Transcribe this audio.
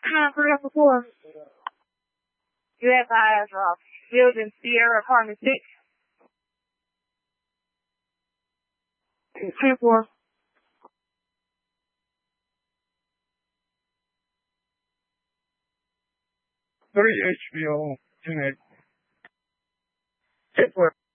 4. US has building Sierra Apartment 6. 10-4. 3 HBO 10-8. 10-4.